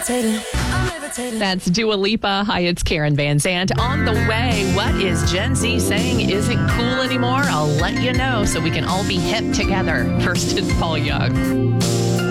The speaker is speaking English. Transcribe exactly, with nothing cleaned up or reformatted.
levitating. I'm levitating. That's Dua Lipa. Hi, it's Karen Van Zant. On the way, what is Gen Z saying isn't cool anymore? I'll let you know so we can all be hip together. First is Paul Young.